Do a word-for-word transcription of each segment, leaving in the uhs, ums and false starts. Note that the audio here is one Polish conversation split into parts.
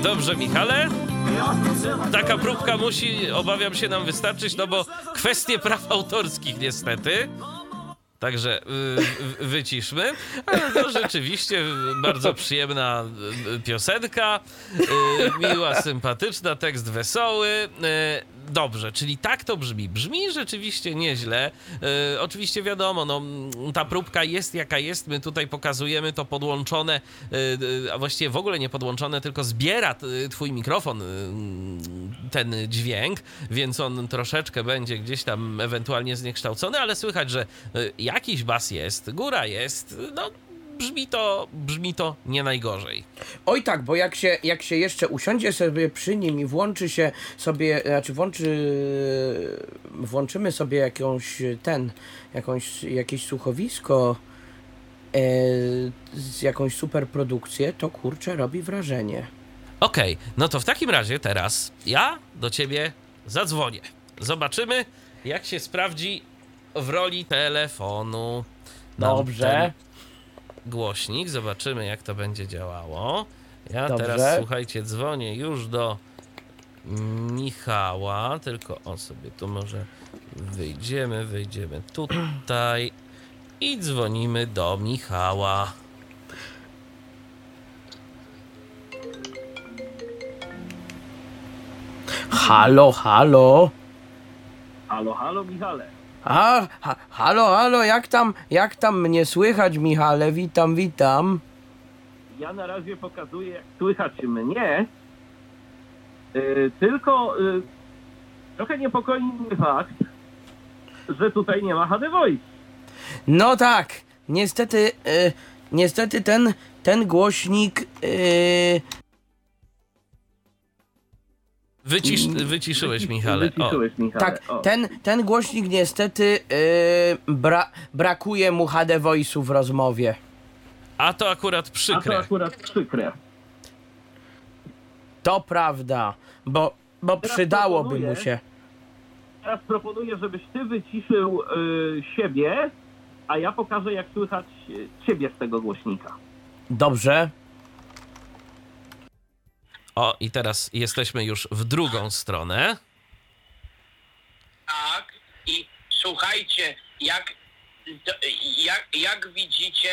Dobrze, Michale. Taka próbka musi, obawiam się, nam wystarczyć, no bo kwestie praw autorskich niestety. Także y, wyciszmy. Ale to rzeczywiście bardzo przyjemna piosenka. Y, miła, sympatyczna, tekst wesoły. Y, dobrze, czyli tak to brzmi. Brzmi rzeczywiście nieźle. Y, oczywiście wiadomo, no, ta próbka jest jaka jest. My tutaj pokazujemy to podłączone, y, a właściwie w ogóle nie podłączone, tylko zbiera twój mikrofon y, ten dźwięk, więc on troszeczkę będzie gdzieś tam ewentualnie zniekształcony, ale słychać, że y, jakiś bas jest, góra jest, no brzmi to, brzmi to nie najgorzej. Oj tak, bo jak się, jak się jeszcze usiądzie sobie przy nim i włączy się sobie, znaczy włączy, włączymy sobie jakąś ten, jakąś, jakieś słuchowisko e, z jakąś super produkcję, to kurczę robi wrażenie. Okej, okay, no to w takim razie teraz ja do ciebie zadzwonię. Zobaczymy, jak się sprawdzi w roli telefonu. Dobrze. Głośnik, zobaczymy, jak to będzie działało. Ja Dobrze. teraz, słuchajcie, dzwonię już do Michała, tylko o sobie tu może wyjdziemy, wyjdziemy tutaj i dzwonimy do Michała. Halo, halo. Halo, halo, Michale. A, ha, halo, halo, jak tam, jak tam mnie słychać, Michale? Witam, witam. Ja na razie pokazuję, jak słychać mnie. Yy, tylko yy, trochę niepokoi mnie fakt, że tutaj nie ma H D Voice. No tak, niestety, y, niestety ten, ten głośnik... Y, Wycisz, wyciszyłeś, Michale. Wyciszyłeś, Michale. tak, O. ten, ten głośnik niestety y, bra, brakuje mu H D Voice'u w rozmowie. A to akurat A przykre. to akurat przykre. To prawda, bo, bo Teraz przydałoby proponuję- mu się. Teraz proponuję, żebyś ty wyciszył yy, siebie, a ja pokażę, jak słychać yy, ciebie z tego głośnika. Dobrze. O, i teraz jesteśmy już w drugą stronę. Tak, i słuchajcie, jak, to, jak, jak widzicie,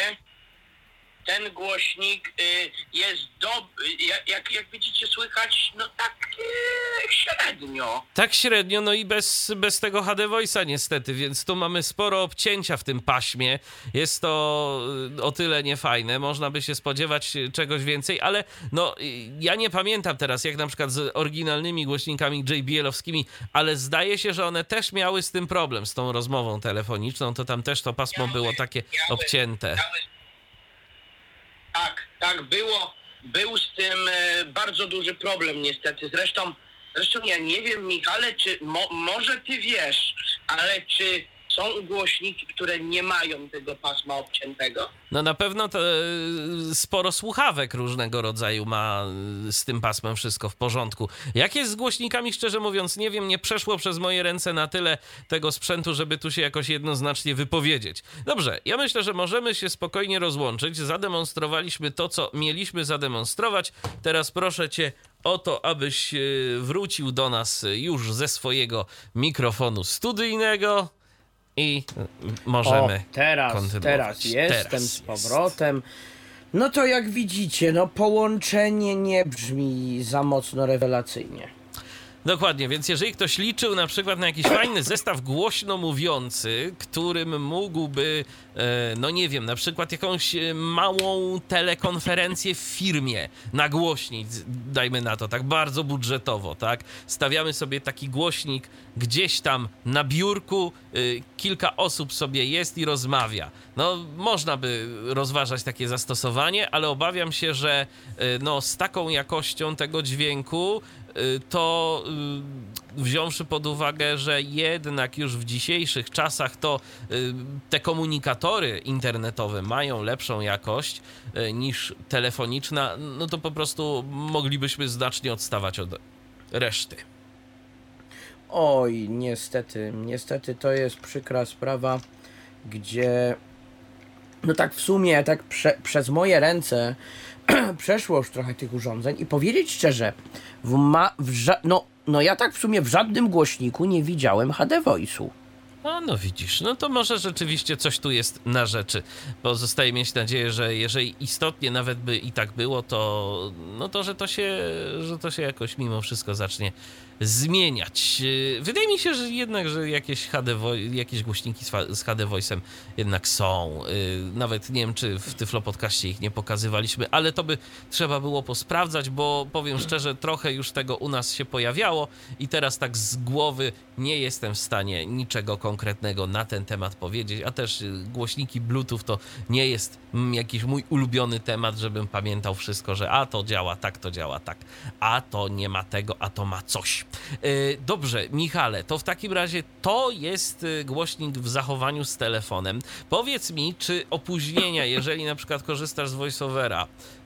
ten głośnik y, jest dobry, jak, jak, jak widzicie, słychać, no tak y, średnio. Tak średnio, no i bez, bez tego H D Voice'a niestety, więc tu mamy sporo obcięcia w tym paśmie. Jest to y, o tyle niefajne, można by się spodziewać czegoś więcej, ale no y, ja nie pamiętam teraz, jak na przykład z oryginalnymi głośnikami J B L-owskimi, ale zdaje się, że one też miały z tym problem, z tą rozmową telefoniczną, to tam też to pasmo Miały, było takie miały, obcięte. miały. Tak, tak, było, był z tym e, bardzo duży problem niestety. Zresztą, zresztą ja nie wiem, Michale, czy mo, może ty wiesz, ale czy są głośniki, które nie mają tego pasma obciętego? No na pewno to e, sporo słuchawek różnego rodzaju ma e, z tym pasmem wszystko w porządku. Jak jest z głośnikami, szczerze mówiąc, nie wiem, nie przeszło przez moje ręce na tyle tego sprzętu, żeby tu się jakoś jednoznacznie wypowiedzieć. Dobrze, ja myślę, że możemy się spokojnie rozłączyć. Zademonstrowaliśmy to, co mieliśmy zademonstrować. Teraz proszę cię o to, abyś e, wrócił do nas już ze swojego mikrofonu studyjnego. I możemy O, teraz, kontynuować. teraz jestem Teraz z powrotem. No to jak widzicie, no połączenie nie brzmi za mocno rewelacyjnie. Dokładnie, więc jeżeli ktoś liczył na przykład na jakiś fajny zestaw głośno mówiący, którym mógłby, e, no nie wiem, na przykład jakąś e, małą telekonferencję w firmie nagłośnić, dajmy na to, tak bardzo budżetowo, tak? Stawiamy sobie taki głośnik gdzieś tam na biurku, e, kilka osób sobie jest i rozmawia. No, można by rozważać takie zastosowanie, ale obawiam się, że e, no, z taką jakością tego dźwięku to wziąwszy pod uwagę, że jednak już w dzisiejszych czasach to te komunikatory internetowe mają lepszą jakość niż telefoniczna, no to po prostu moglibyśmy znacznie odstawać od reszty. Oj, niestety, niestety to jest przykra sprawa, gdzie no tak w sumie, tak prze, przez moje ręce przeszło już trochę tych urządzeń i powiedzieć szczerze, w ma, w ża- no, no ja tak w sumie w żadnym głośniku nie widziałem H D Voice'u. A no widzisz, no to może rzeczywiście coś tu jest na rzeczy. Pozostaje mieć nadzieję, że jeżeli istotnie nawet by i tak było, to no to, że to się, że to się jakoś mimo wszystko zacznie zmieniać. Wydaje mi się, że jednak, że jakieś H D Vo- jakieś głośniki z H D Voice'em jednak są. Nawet nie wiem, czy w Tyflo Podcaście ich nie pokazywaliśmy, ale to by trzeba było posprawdzać, bo powiem szczerze, trochę już tego u nas się pojawiało i teraz tak z głowy nie jestem w stanie niczego konkretnego na ten temat powiedzieć, a też głośniki Bluetooth to nie jest jakiś mój ulubiony temat, żebym pamiętał wszystko, że a to działa tak, to działa tak, a to nie ma tego, a to ma coś. Dobrze, Michale, to w takim razie to jest głośnik w zachowaniu z telefonem. Powiedz mi, czy opóźnienia, jeżeli na przykład korzystasz z VoiceOvera,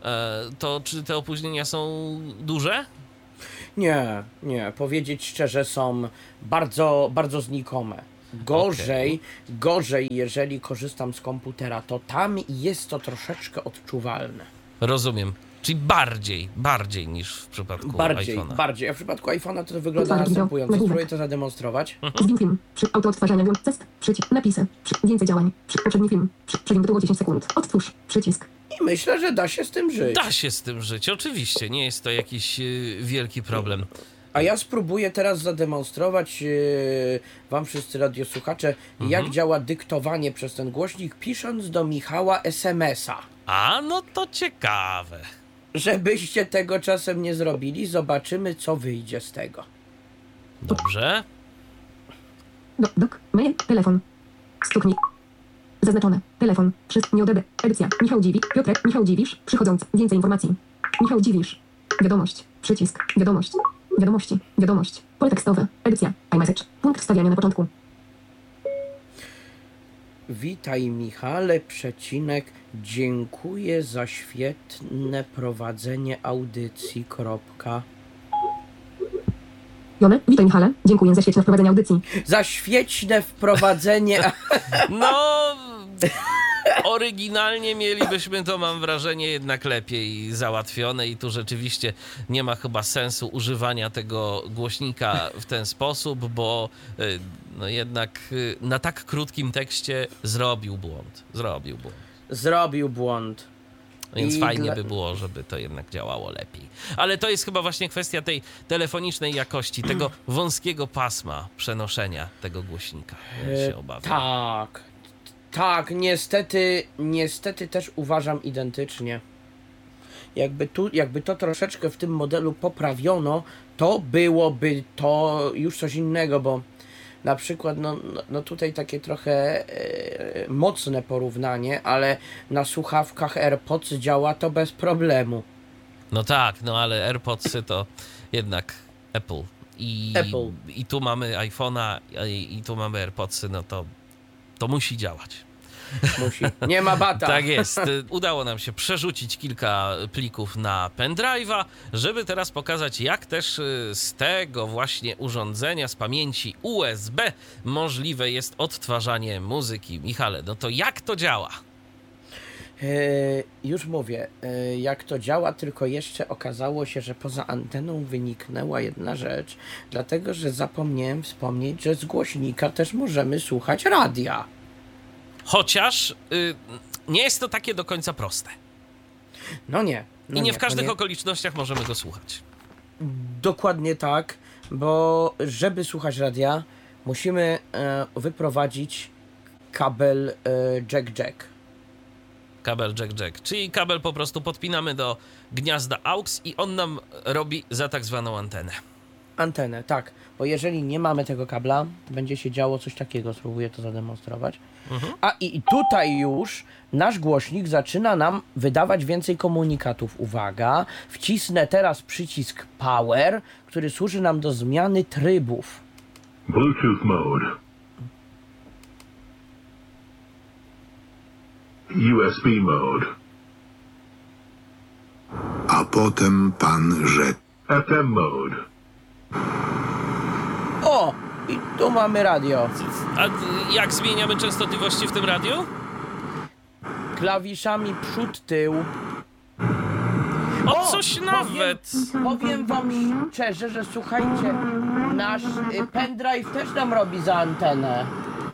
to czy te opóźnienia są duże? Nie, nie, powiedzieć szczerze, są bardzo, bardzo znikome. Gorzej, okay. gorzej, jeżeli korzystam z komputera, to tam jest to troszeczkę odczuwalne. Rozumiem. Czyli bardziej, bardziej niż w przypadku bardziej, iPhone'a. Bardziej, a w przypadku iPhone'a to wygląda następująco. Spróbuję to zademonstrować. Zdjęć film, przy auto odtwarzania, test, przycisk, napisy, przy, więcej działań, przy, poprzedni film, przy, przejm było dziesięć sekund, odtwórz, przycisk. I myślę, że da się z tym żyć. Da się z tym żyć, oczywiście, nie jest to jakiś yy, wielki problem. A ja spróbuję teraz zademonstrować yy, wam wszyscy radiosłuchacze, mhm. jak działa dyktowanie przez ten głośnik, pisząc do Michała es em es a. A, no to ciekawe. Żebyście tego czasem nie zrobili, zobaczymy, co wyjdzie z tego. Dobrze. Dok, dok, mail, telefon. Stuknij. Zaznaczone. Telefon. Wszystko nie odebe. Edycja. Michał Dziwisz. Piotrek. Michał Dziwisz. Przychodząc. Więcej informacji. Michał Dziwisz. Wiadomość. Przycisk. Wiadomość. Wiadomości. Wiadomość. Pole tekstowe. Edycja. iMessage. Punkt wstawiania na początku. Witaj Michale, przecinek, dziękuję za świetne prowadzenie audycji, kropka. Jone, witaj Michale, dziękuję za świetne wprowadzenie audycji. Za świetne wprowadzenie... No... Oryginalnie mielibyśmy to, mam wrażenie, jednak lepiej załatwione i tu rzeczywiście nie ma chyba sensu używania tego głośnika w ten sposób, bo no jednak na tak krótkim tekście zrobił błąd. Zrobił błąd. Zrobił błąd. Więc I fajnie dla... by było, żeby to jednak działało lepiej. Ale to jest chyba właśnie kwestia tej telefonicznej jakości, tego wąskiego pasma przenoszenia tego głośnika. Ja się obawiam. Tak. Tak, niestety, niestety też uważam identycznie. Jakby, tu, jakby to troszeczkę w tym modelu poprawiono, to byłoby to już coś innego, bo na przykład, no, no tutaj takie trochę e, mocne porównanie, ale na słuchawkach AirPods działa to bez problemu. No tak, no ale AirPodsy to jednak Apple. I, Apple. i tu mamy iPhone'a i, i tu mamy AirPodsy, no to to musi działać. Musi. Nie ma bata. Tak jest. Udało nam się przerzucić kilka plików na pendrive'a, żeby teraz pokazać, jak też z tego właśnie urządzenia, z pamięci U S B możliwe jest odtwarzanie muzyki. Michale, no to jak to działa? E, już mówię, e, jak to działa, tylko jeszcze okazało się, że poza anteną wyniknęła jedna rzecz, dlatego że zapomniałem wspomnieć, że z głośnika też możemy słuchać radia. Chociaż y, nie jest to takie do końca proste. No nie. No I nie, nie w każdych nie. okolicznościach możemy go słuchać. Dokładnie tak, bo żeby słuchać radia, musimy e, wyprowadzić kabel e, jack-jack. Kabel jack-jack, czyli kabel po prostu podpinamy do gniazda A U X i on nam robi za tak zwaną antenę. Antenę, tak, bo jeżeli nie mamy tego kabla, będzie się działo coś takiego, spróbuję to zademonstrować. Mhm. A i tutaj już nasz głośnik zaczyna nam wydawać więcej komunikatów. Uwaga, wcisnę teraz przycisk Power, który służy nam do zmiany trybów. Bluetooth mode. U S B mode. A potem pan rzekł. F M mode. O! I tu mamy radio. A jak zmieniamy częstotliwości w tym radiu? Klawiszami przód, tył. O, O, coś powiem- nawet. Powiem wam szczerze, że słuchajcie, nasz y, pendrive też nam robi za antenę.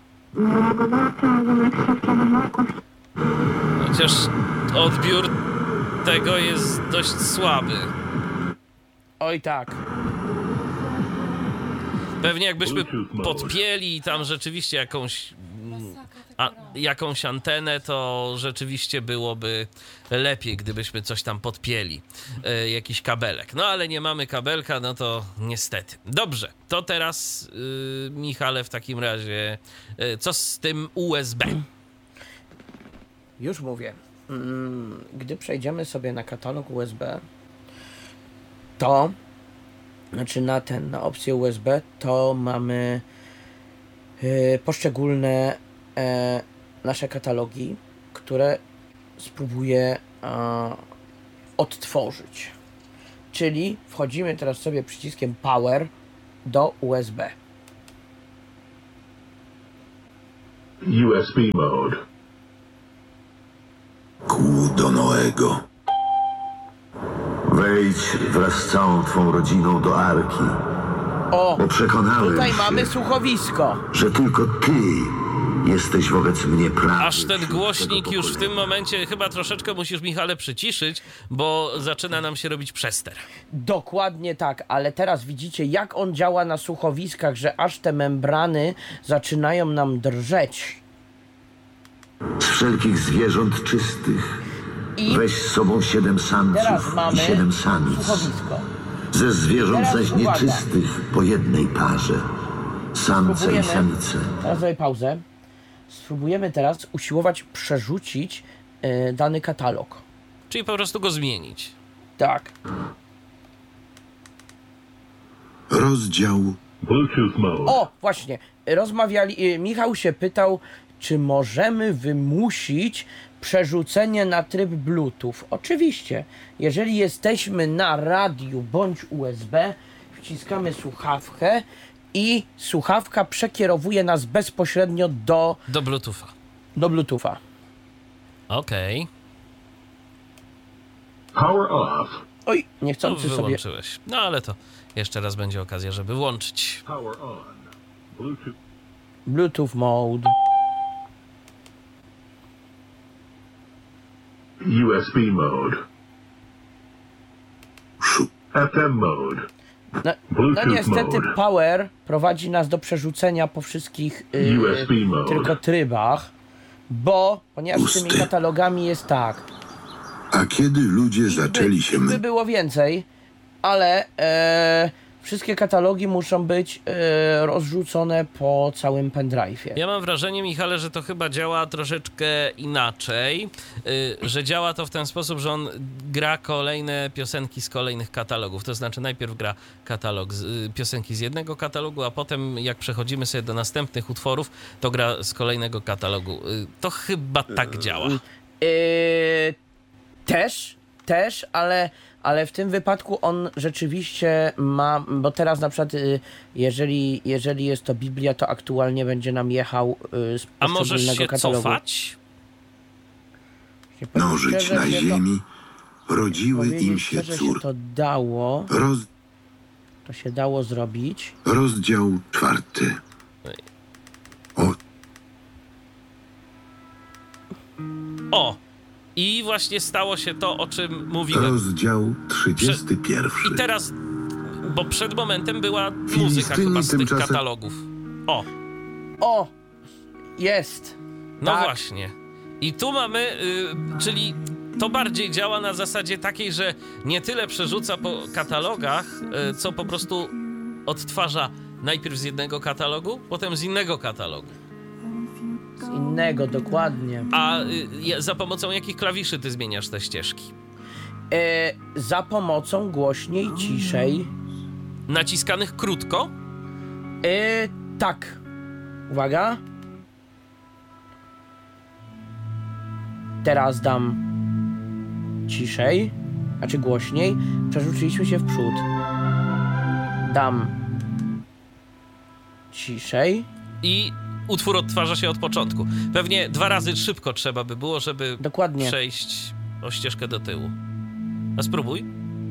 Chociaż odbiór tego jest dość słaby. Oj tak. Pewnie jakbyśmy Bluetooth mode. podpięli tam rzeczywiście jakąś, mm, a, jakąś antenę, to rzeczywiście byłoby lepiej, gdybyśmy coś tam podpięli. E, jakiś kabelek. No ale nie mamy kabelka, no to niestety. Dobrze, to teraz, y, Michale, w takim razie, y, co z tym U S B? Już mówię. Mm, Gdy przejdziemy sobie na katalog U S B, to znaczy na ten, na opcję U S B, to mamy y, poszczególne e, nasze katalogi, które spróbuję a, odtworzyć. Czyli wchodzimy teraz sobie przyciskiem Power do U S B. U S B mode. Kół do Noego. Wejdź wraz z całą twą rodziną do Arki, O, bo przekonałem tutaj się, mamy słuchowisko. że tylko ty jesteś wobec mnie prawy. Aż ten wśród głośnik tego już w pokolenia. tym momencie chyba troszeczkę musisz, Michale, przyciszyć, bo zaczyna nam się robić przester. Dokładnie tak, ale teraz widzicie, jak on działa na słuchowiskach, że aż te membrany zaczynają nam drżeć. Z wszelkich zwierząt czystych I weź z sobą siedem teraz samców i mamy siedem samic. słuchowisko. Ze zwierząt Teraz zaś uwaga. nieczystych po jednej parze. Samce i Spróbujemy. samice. Teraz sobie pauzę. Spróbujemy teraz usiłować przerzucić e, dany katalog. Czyli po prostu go zmienić. Tak. Rozdział Bluetooth mode. O, właśnie. Rozmawiali, e, Michał się pytał, czy możemy wymusić przerzucenie na tryb Bluetooth. Oczywiście. Jeżeli jesteśmy na radiu bądź U S B, wciskamy słuchawkę i słuchawka przekierowuje nas bezpośrednio do, Do Bluetootha. do Bluetootha. Okej. Power off. Oj, To niechcący sobie... wyłączyłeś. No ale to jeszcze raz będzie okazja, żeby włączyć. Power on. Bluetooth. Bluetooth mode. U S B mode. Szu- F M mode. No, no Bluetooth niestety mode. Power prowadzi nas do przerzucenia po wszystkich y, U S B mode. tylko trybach, bo ponieważ z tymi Pusty. katalogami jest tak, A kiedy ludzie zaczęli się by my... było więcej, ale e, wszystkie katalogi muszą być e, rozrzucone po całym pendrive'ie. Ja mam wrażenie, Michale, że to chyba działa troszeczkę inaczej, yy, że działa to w ten sposób, że on gra kolejne piosenki z kolejnych katalogów. To znaczy najpierw gra katalog z, y, piosenki z jednego katalogu, a potem jak przechodzimy sobie do następnych utworów, to gra z kolejnego katalogu. Yy, to chyba tak działa. E, też, też, ale, ale w tym wypadku on rzeczywiście ma, bo teraz na przykład y, jeżeli, jeżeli jest to Biblia, to aktualnie będzie nam jechał y, z A możesz poszczególnego się katalogu. cofać? Nie powiem Mnożyć szczerze, na się to- ziemi, rodziły im powiedzieć się szczerze, cór. się to dało, Roz... to się dało zrobić. Rozdział czwarty. O, O! I właśnie stało się to, o czym mówiłem. rozdział trzydziesty pierwszy. I teraz, bo przed momentem była muzyka Filistyni chyba z tych tymczasem- katalogów. O, O! Jest! no Tak. właśnie. I tu mamy, y, czyli to bardziej działa na zasadzie takiej, że nie tyle przerzuca po katalogach, y, co po prostu odtwarza najpierw z jednego katalogu, potem z innego katalogu. Z innego, dokładnie. A y, ja- za pomocą jakich klawiszy ty zmieniasz te ścieżki? E, za pomocą głośniej, ciszej. Naciskanych krótko? E, tak. Uwaga. Teraz dam ciszej, znaczy głośniej. Przerzuciliśmy się w przód. Dam ciszej. I utwór odtwarza się od początku. Pewnie dwa razy szybko trzeba by było, żeby Dokładnie. przejść o ścieżkę do tyłu. A spróbuj.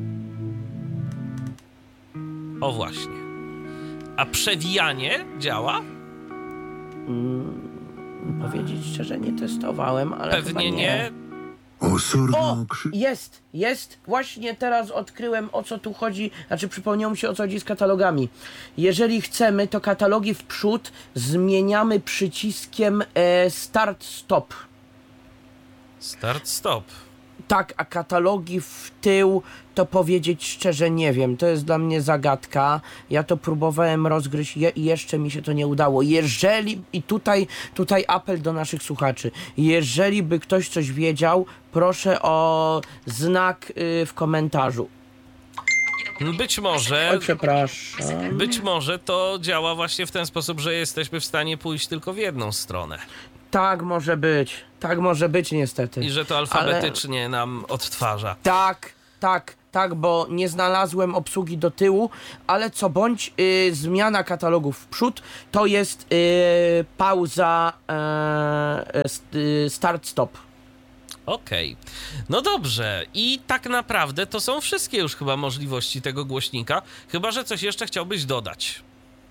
O właśnie. A przewijanie działa? Mm, powiedzieć szczerze, nie testowałem, ale Pewnie chyba nie. nie. Osorno O, krzy... jest, jest. Właśnie teraz odkryłem, o co tu chodzi, znaczy przypomniało mi się, o co chodzi z katalogami. Jeżeli chcemy, to katalogi w przód zmieniamy przyciskiem e, start stop. Start, stop. Tak, a katalogi w tył, to powiedzieć szczerze nie wiem. To jest dla mnie zagadka. Ja to próbowałem rozgryźć je, i jeszcze mi się to nie udało. Jeżeli, i tutaj, tutaj apel do naszych słuchaczy, jeżeli by ktoś coś wiedział, proszę o znak y, w komentarzu. Być może... Oj, przepraszam. Być może to działa właśnie w ten sposób, że jesteśmy w stanie pójść tylko w jedną stronę. Tak może być. Tak może być niestety. I że to alfabetycznie ale... nam odtwarza. Tak, tak, tak, bo nie znalazłem obsługi do tyłu, ale co bądź y, zmiana katalogów w przód to jest y, pauza y, y, start stop. Okej, okay. No dobrze. I tak naprawdę to są wszystkie już chyba możliwości tego głośnika, chyba że coś jeszcze chciałbyś dodać.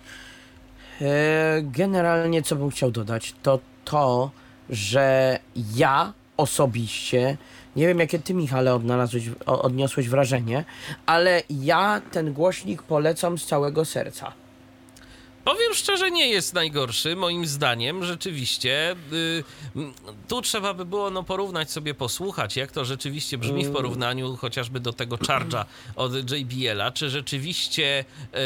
E, generalnie co bym chciał dodać, to to, że ja osobiście, nie wiem jakie ty, Michale, odnalazłeś, odniosłeś wrażenie, ale ja ten głośnik polecam z całego serca. Powiem szczerze, nie jest najgorszy, moim zdaniem, rzeczywiście. Yy, tu trzeba by było no, porównać sobie, posłuchać, jak to rzeczywiście brzmi w porównaniu chociażby do tego Charge'a od J B L a. Czy rzeczywiście yy,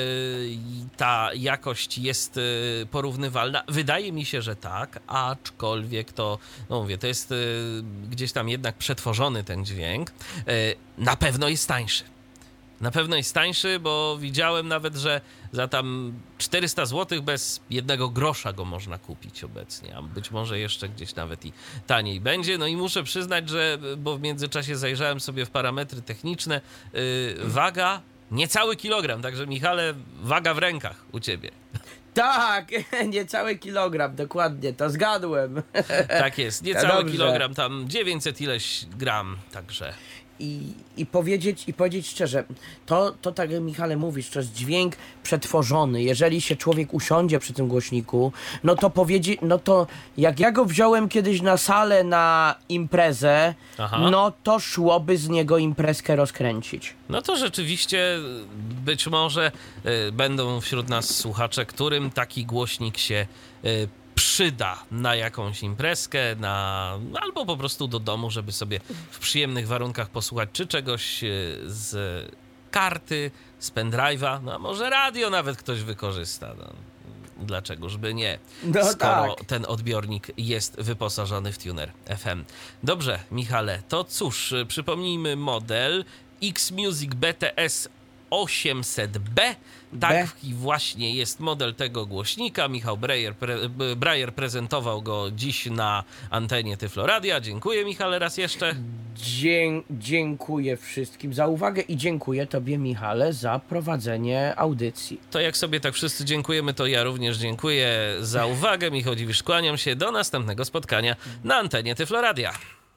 ta jakość jest yy, porównywalna? Wydaje mi się, że tak, aczkolwiek to, no mówię, to jest yy, gdzieś tam jednak przetworzony ten dźwięk. Yy, na pewno jest tańszy. Na pewno jest tańszy, bo widziałem nawet, że za tam czterysta złotych bez jednego grosza go można kupić obecnie, a być może jeszcze gdzieś nawet i taniej będzie. No i muszę przyznać, że, bo w międzyczasie zajrzałem sobie w parametry techniczne, yy, waga niecały kilogram, także Michale, waga w rękach u ciebie. Tak, niecały kilogram, dokładnie, to zgadłem. Tak jest, niecały kilogram, tam dziewięćset ileś gram, także... I, i powiedzieć i powiedzieć szczerze, to, to tak jak Michale mówisz, to jest dźwięk przetworzony. Jeżeli się człowiek usiądzie przy tym głośniku, no to powiedzieć, no to jak ja go wziąłem kiedyś na salę na imprezę, Aha. no to szłoby z niego imprezkę rozkręcić. No to rzeczywiście być może y, będą wśród nas słuchacze, którym taki głośnik się y, przyda na jakąś imprezkę, na, albo po prostu do domu, żeby sobie w przyjemnych warunkach posłuchać czy czegoś z karty, z pendrive'a, no a może radio nawet ktoś wykorzysta. No, dlaczegożby nie, no skoro tak. ten odbiornik jest wyposażony w tuner F M. Dobrze, Michale, to cóż, przypomnijmy model X-Music B T S osiemset B. Taki B. właśnie jest model tego głośnika. Michał Breyer, pre, Breyer prezentował go dziś na antenie Tyfloradia. Dziękuję, Michale, raz jeszcze. Dzie- dziękuję wszystkim za uwagę i dziękuję tobie, Michale, za prowadzenie audycji. To jak sobie tak wszyscy dziękujemy, to ja również dziękuję za uwagę. Michał Dziwisz, kłaniam się. Do następnego spotkania na antenie Tyfloradia.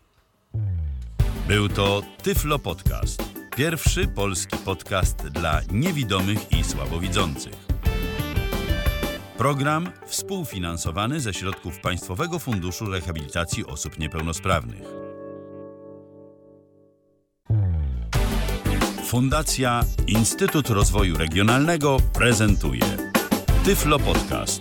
Był to Tyflo Podcast. Pierwszy polski podcast dla niewidomych i słabowidzących. Program współfinansowany ze środków Państwowego Funduszu Rehabilitacji Osób Niepełnosprawnych. Fundacja Instytut Rozwoju Regionalnego prezentuje Tyflo Podcast.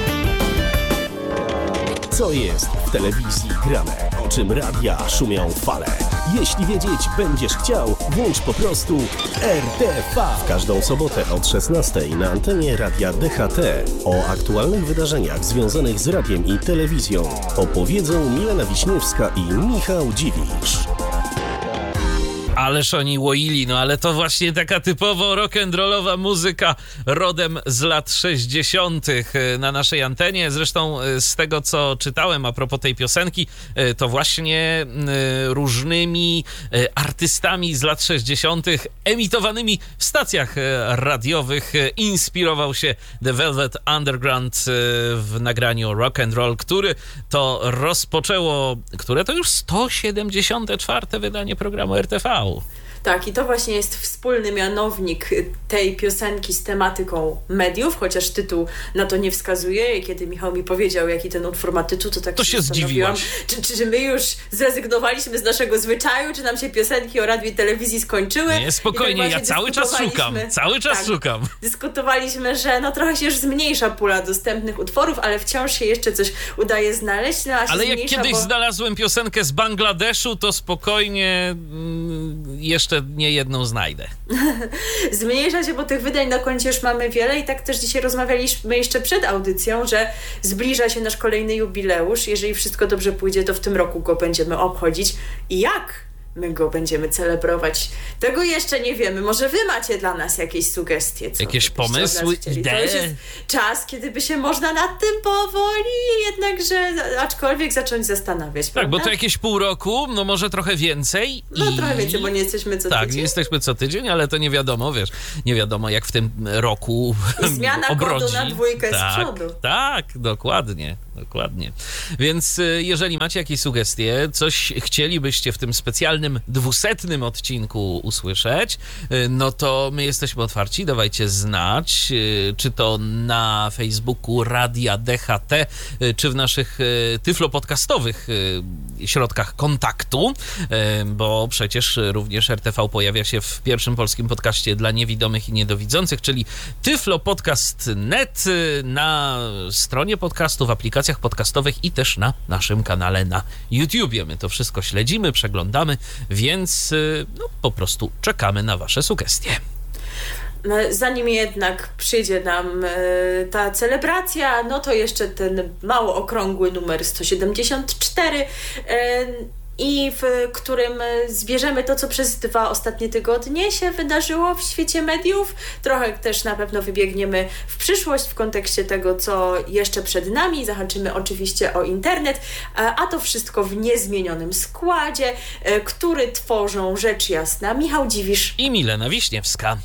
Co jest w telewizji grane? O czym radia szumią fale? Jeśli wiedzieć będziesz chciał, włącz po prostu R T V. W każdą sobotę od szesnastej na antenie Radia D H T o aktualnych wydarzeniach związanych z radiem i telewizją opowiedzą Milena Wiśniewska i Michał Dziwisz. Ależ oni łoili, no ale to właśnie taka typowo rock'n'rollowa muzyka rodem z lat sześćdziesiątych na naszej antenie. Zresztą z tego, co czytałem a propos tej piosenki, to właśnie różnymi artystami z lat sześćdziesiątych emitowanymi w stacjach radiowych inspirował się The Velvet Underground w nagraniu Rock'n'Roll, który to rozpoczęło, które to już sto siedemdziesiąte czwarte wydanie programu R T V. Tak, i to właśnie jest wspólny mianownik tej piosenki z tematyką mediów, chociaż tytuł na to nie wskazuje. I kiedy Michał mi powiedział, jaki ten utwór ma tytuł, to tak to się zastanowiłam, zdziwiłaś. Czy, czy my już zrezygnowaliśmy z naszego zwyczaju, czy nam się piosenki o radiu i telewizji skończyły. Nie, spokojnie, tak ja cały czas szukam, cały czas tak, szukam. Dyskutowaliśmy, że no trochę się już zmniejsza pula dostępnych utworów, ale wciąż się jeszcze coś udaje znaleźć. No, a się ale jak zmniejsza, kiedyś bo... znalazłem piosenkę z Bangladeszu, to spokojnie mm, jeszcze nie jedną znajdę. Zmniejsza się, bo tych wydań na koncie już mamy wiele i tak też dzisiaj rozmawialiśmy jeszcze przed audycją, że zbliża się nasz kolejny jubileusz. Jeżeli wszystko dobrze pójdzie, to w tym roku go będziemy obchodzić. I jak my go będziemy celebrować? Tego jeszcze nie wiemy. Może wy macie dla nas jakieś sugestie? Co jakieś pomysły, idee? To już jest czas, kiedy by się można nad tym powoli jednakże, aczkolwiek zacząć zastanawiać, tak, prawda? bo to jakieś pół roku, no może trochę więcej. No i... trochę więcej, bo nie jesteśmy co tak, tydzień. Tak, nie jesteśmy co tydzień, ale to nie wiadomo, wiesz, nie wiadomo jak w tym roku I zmiana obrodzi. kodu na dwójkę tak, z przodu. Tak, dokładnie, dokładnie. Więc jeżeli macie jakieś sugestie, coś chcielibyście w tym specjalnym dwusetnym odcinku usłyszeć, no to my jesteśmy otwarci, dawajcie znać, czy to na Facebooku Radia D H T, czy w naszych tyflopodcastowych środkach kontaktu, bo przecież również R T V pojawia się w pierwszym polskim podcaście dla niewidomych i niedowidzących, czyli tyflopodcast kropka net, na stronie podcastu, w aplikacjach podcastowych i też na naszym kanale na YouTubie. My to wszystko śledzimy, przeglądamy, więc no, po prostu czekamy na wasze sugestie. Zanim jednak przyjdzie nam e, ta celebracja, no to jeszcze ten mało okrągły numer sto siedemdziesiąt cztery, e, i w którym zbierzemy to, co przez dwa ostatnie tygodnie się wydarzyło w świecie mediów. Trochę też na pewno wybiegniemy w przyszłość w kontekście tego, co jeszcze przed nami. Zahaczymy oczywiście o internet, a to wszystko w niezmienionym składzie, który tworzą rzecz jasna Michał Dziwisz i Milena Wiśniewska.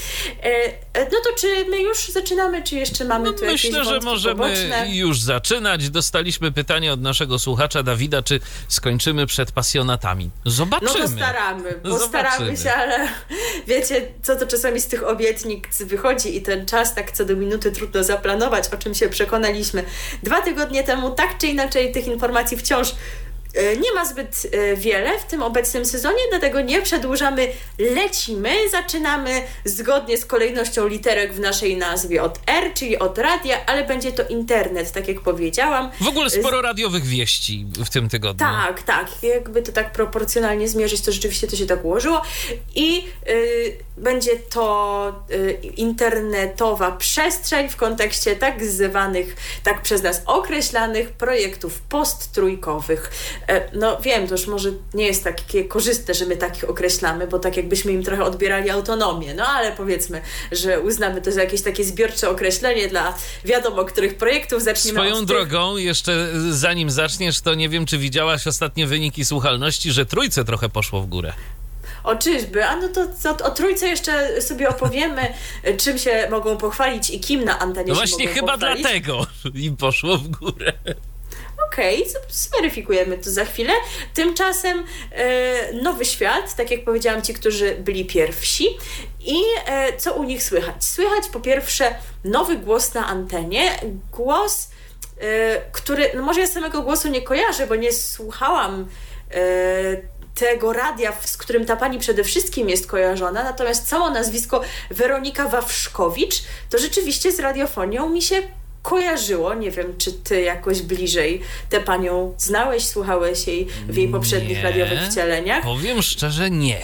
No to czy my już zaczynamy, czy jeszcze mamy no tu jakieś myślę, że możemy poboczne? już zaczynać. Dostaliśmy pytanie od naszego słuchacza Dawida, czy skończymy przed pasjonatami. Zobaczymy. No to staramy, bo Zobaczymy. staramy się, ale wiecie, co to czasami z tych obietnic wychodzi i ten czas tak co do minuty trudno zaplanować, o czym się przekonaliśmy dwa tygodnie temu. Tak czy inaczej tych informacji wciąż nie ma zbyt wiele w tym obecnym sezonie, dlatego nie przedłużamy, lecimy, zaczynamy zgodnie z kolejnością literek w naszej nazwie od R, czyli od radia, ale będzie to internet, tak jak powiedziałam. W ogóle sporo radiowych wieści w tym tygodniu. Tak, tak, jakby to tak proporcjonalnie zmierzyć, to rzeczywiście to się tak ułożyło i y, będzie to y, internetowa przestrzeń w kontekście tak zwanych, tak przez nas określanych projektów posttrójkowych. No wiem, to już może nie jest takie korzystne, że my takich określamy, bo tak jakbyśmy im trochę odbierali autonomię, no ale powiedzmy, że uznamy to za jakieś takie zbiorcze określenie dla wiadomo których projektów. Zaczniemy Swoją od drogą, tych... jeszcze zanim zaczniesz, to nie wiem, czy widziałaś ostatnie wyniki słuchalności, że trójce trochę poszło w górę. O czyżby? A no to, to o trójce jeszcze sobie opowiemy, czym się mogą pochwalić i kim na antenie no się właśnie mogą chyba pochwalić. Dlatego im poszło w górę. Okej, okay, zweryfikujemy to za chwilę. Tymczasem e, Nowy Świat, tak jak powiedziałam, ci, którzy byli pierwsi. I e, co u nich słychać? Słychać po pierwsze nowy głos na antenie. Głos, e, który, no może ja samego głosu nie kojarzę, bo nie słuchałam e, tego radia, z którym ta pani przede wszystkim jest kojarzona, natomiast samo nazwisko Weronika Wawrzkowicz to rzeczywiście z radiofonią mi się kojarzyło. Nie wiem, czy ty jakoś bliżej tę panią znałeś, słuchałeś jej w jej poprzednich nie, radiowych wcieleniach? Powiem szczerze, nie.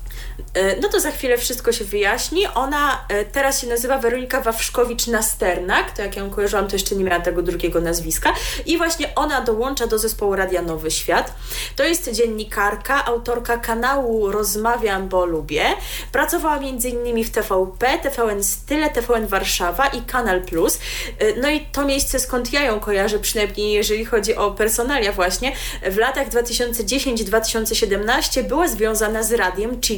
No to za chwilę wszystko się wyjaśni. Ona teraz się nazywa Weronika Wawrzkowicz-Nasternak, to jak ją kojarzyłam, to jeszcze nie miała tego drugiego nazwiska. I właśnie ona dołącza do zespołu Radia Nowy Świat. To jest dziennikarka, autorka kanału Rozmawiam, bo lubię. Pracowała między innymi w T V P, T V N Style, T V N Warszawa i Kanal Plus. No i to miejsce, skąd ja ją kojarzę, przynajmniej jeżeli chodzi o personalia właśnie, w latach dwa tysiące dziesiąty do dwa tysiące siedemnastego była związana z radiem Chili Z.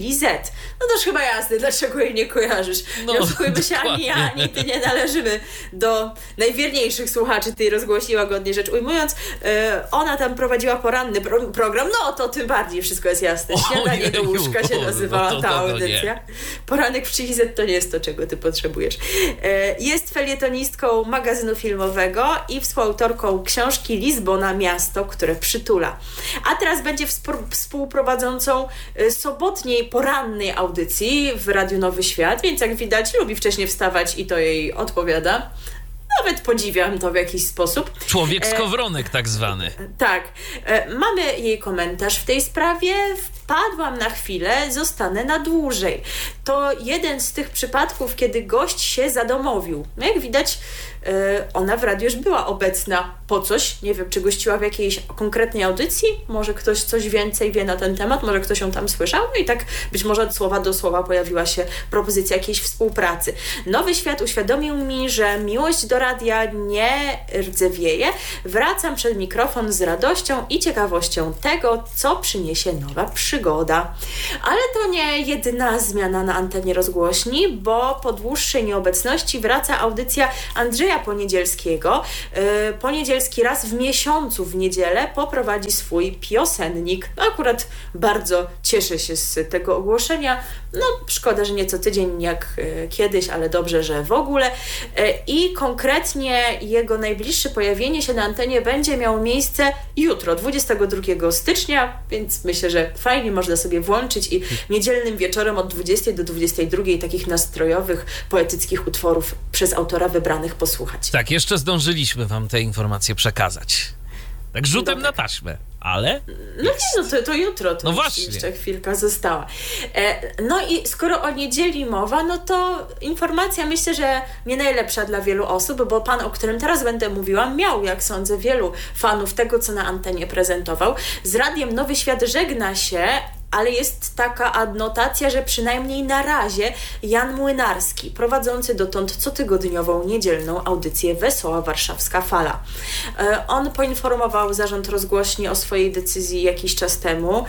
Świat. No to chyba jasne, dlaczego jej nie kojarzysz. No, nie oszukujmy się, ani ja, ani ty nie należymy do najwierniejszych słuchaczy tej rozgłośni, łagodnie rzecz ujmując. E, ona tam prowadziła poranny pro- program, no to tym bardziej wszystko jest jasne. Śniadanie do łóżka się nazywała no to, ta to, to audycja. nie. Poranek w trzy zet to nie jest to, czego ty potrzebujesz. E, jest felietonistką magazynu filmowego i współautorką książki Lizbona, miasto, które przytula. A teraz będzie współ- współprowadzącą e, sobotniej, porannej audycji w Radiu Nowy Świat, więc jak widać lubi wcześniej wstawać i to jej odpowiada. Nawet podziwiam to w jakiś sposób. Człowiek skowronek tak zwany. Tak. E, mamy jej komentarz w tej sprawie. Wpadłam na chwilę, zostanę na dłużej. To jeden z tych przypadków, kiedy gość się zadomowił. No jak widać, e, ona w radiu już była obecna po coś. Nie wiem, czy gościła w jakiejś konkretnej audycji. Może ktoś coś więcej wie na ten temat, może ktoś ją tam słyszał. No i tak być może od słowa do słowa pojawiła się propozycja jakiejś współpracy. Nowy Świat uświadomił mi, że miłość do radia nie rdzewieje. Wracam przed mikrofon z radością i ciekawością tego, co przyniesie nowa przygoda. Ale to nie jedyna zmiana na antenie rozgłośni, bo po dłuższej nieobecności wraca audycja Andrzeja Poniedzielskiego. Yy, Poniedzielski raz w miesiącu w niedzielę poprowadzi swój piosennik. No akurat bardzo cieszę się z tego ogłoszenia. No szkoda, że nie co tydzień jak yy, kiedyś, ale dobrze, że w ogóle. Yy, I konkretnie jego najbliższe pojawienie się na antenie będzie miało miejsce jutro, dwudziestego drugiego stycznia, więc myślę, że fajnie można sobie włączyć i niedzielnym wieczorem od dwudziestej do dwudziestej drugiej takich nastrojowych, poetyckich utworów przez autora wybranych posłuchać. Tak, jeszcze zdążyliśmy wam te informacje przekazać. Tak rzutem Dobra. na taśmę, ale... No nie, no to, to jutro, to no już właśnie. Jeszcze chwilka została. E, no i skoro o niedzieli mowa, no to informacja myślę, że nie najlepsza dla wielu osób, bo pan, o którym teraz będę mówiła, miał, jak sądzę, wielu fanów tego, co na antenie prezentował. Z Radiem Nowy Świat żegna się, ale jest taka adnotacja, że przynajmniej na razie Jan Młynarski, prowadzący dotąd cotygodniową niedzielną audycję Wesoła Warszawska Fala. E, on poinformował zarząd rozgłośni o swojej decyzji jakiś czas temu.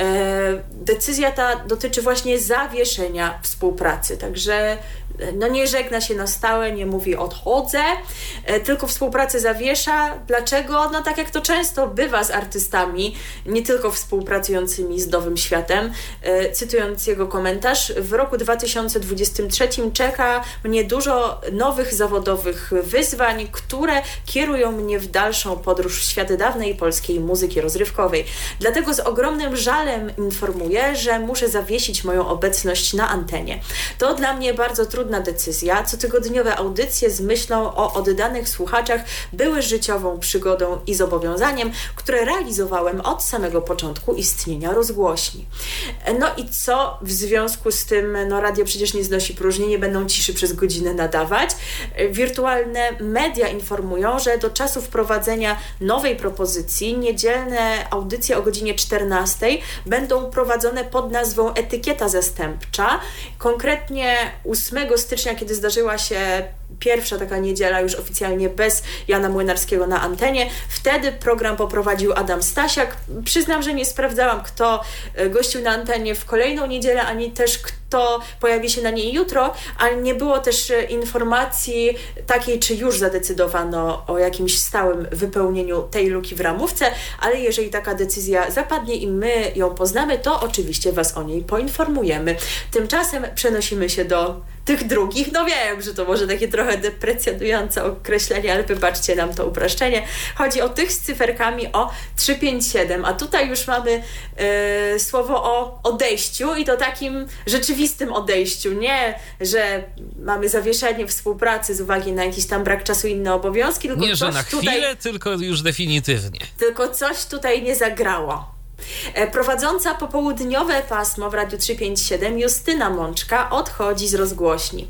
E, decyzja ta dotyczy właśnie zawieszenia współpracy, także no nie żegna się na stałe, nie mówi odchodzę, e, tylko współpracę zawiesza. Dlaczego? No tak jak to często bywa z artystami, nie tylko współpracującymi z Nowym Światem. E, cytując jego komentarz, w roku dwa tysiące dwudziestym trzecim czeka mnie dużo nowych zawodowych wyzwań, które kierują mnie w dalszą podróż w świat dawnej polskiej muzyki rozrywkowej. Dlatego z ogromnym żalem informuję, że muszę zawiesić moją obecność na antenie. To dla mnie bardzo trudna decyzja. Cotygodniowe audycje z myślą o oddanych słuchaczach były życiową przygodą i zobowiązaniem, które realizowałem od samego początku istnienia rozgłośni. No i co w związku z tym? No radio przecież nie znosi próżni, nie będą ciszy przez godzinę nadawać. Wirtualne media informują, że do czasu wprowadzenia nowej propozycji niedzielne audycje o godzinie czternastej będą prowadzone pod nazwą Etykieta Zastępcza. Konkretnie ósmego stycznia, kiedy zdarzyła się pierwsza taka niedziela już oficjalnie bez Jana Młynarskiego na antenie, wtedy program poprowadził Adam Stasiak. Przyznam, że nie sprawdzałam, kto gościł na antenie w kolejną niedzielę, ani też kto pojawi się na niej jutro, ale nie było też informacji takiej, czy już zadecydowano o jakimś stałym wypełnieniu tej luki w ramówce, ale jeżeli taka decyzja zapadnie i my ją poznamy, to oczywiście Was o niej poinformujemy. Tymczasem przenosimy się do tych drugich. No wiem, że to może takie trochę deprecjonujące określenie, ale wybaczcie nam to upraszczenie. Chodzi o tych z cyferkami o trzysta pięćdziesiąt siedem, a tutaj już mamy yy, słowo o odejściu i to takim rzeczywistym odejściu. Nie, że mamy zawieszenie współpracy z uwagi na jakiś tam brak czasu i inne obowiązki, tylko Nie, coś że na chwilę, tutaj, tylko już definitywnie. tylko coś tutaj nie zagrało. Prowadząca popołudniowe pasmo w Radiu trzysta pięćdziesiąt siedem Justyna Mączka odchodzi z rozgłośni.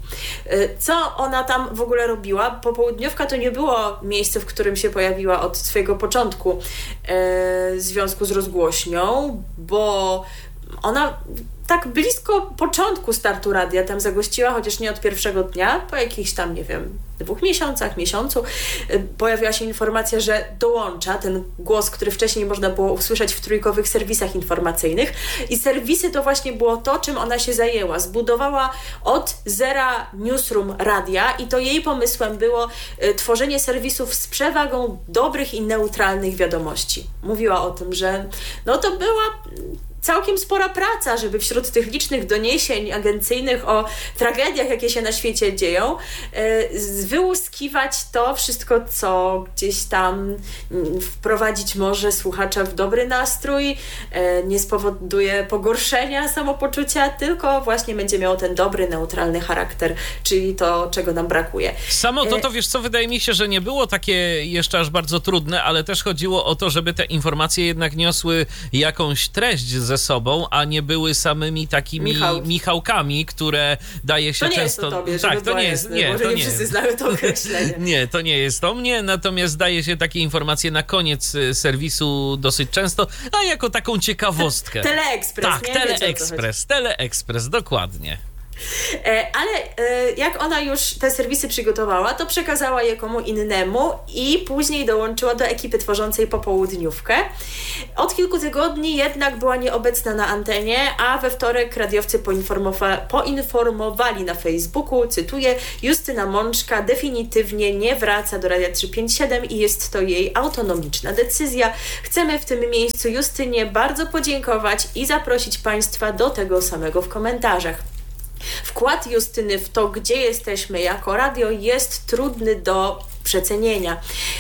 Co ona tam w ogóle robiła? Popołudniówka to nie było miejsce, w którym się pojawiła od swojego początku w związku z rozgłośnią, bo ona tak blisko początku startu radia tam zagościła, chociaż nie od pierwszego dnia, po jakichś tam, nie wiem, dwóch miesiącach, miesiącu, pojawiła się informacja, że dołącza ten głos, który wcześniej można było usłyszeć w trójkowych serwisach informacyjnych. I serwisy to właśnie było to, czym ona się zajęła. Zbudowała od zera newsroom radia i to jej pomysłem było tworzenie serwisów z przewagą dobrych i neutralnych wiadomości. Mówiła o tym, że no to była całkiem spora praca, żeby wśród tych licznych doniesień agencyjnych o tragediach, jakie się na świecie dzieją, wyłuskiwać to wszystko, co gdzieś tam wprowadzić może słuchacza w dobry nastrój, nie spowoduje pogorszenia samopoczucia, tylko właśnie będzie miało ten dobry, neutralny charakter, czyli to, czego nam brakuje. Samo to, to wiesz co, wydaje mi się, że nie było takie jeszcze aż bardzo trudne, ale też chodziło o to, żeby te informacje jednak niosły jakąś treść ze sobą, a nie były samymi takimi Michał. Michałkami, które daje się to nie często... Jest to tobie, tak, to nie jest, jasne, nie, może to nie nie wszyscy znają to określenie. Nie, to nie jest to mnie, natomiast daje się takie informacje na koniec serwisu dosyć często, a jako taką ciekawostkę. Teleekspres, tak, nie? Teleekspres, Teleekspres, dokładnie. Ale jak ona już te serwisy przygotowała, to przekazała je komu innemu i później dołączyła do ekipy tworzącej popołudniówkę. Od kilku tygodni jednak była nieobecna na antenie, a we wtorek radiowcy poinformowa- poinformowali na Facebooku, cytuję: Justyna Mączka definitywnie nie wraca do Radia trzysta pięćdziesiąt siedem i jest to jej autonomiczna decyzja. Chcemy w tym miejscu Justynie bardzo podziękować i zaprosić Państwa do tego samego w komentarzach. Wkład Justyny w to, gdzie jesteśmy jako radio, jest trudny do przecenienia.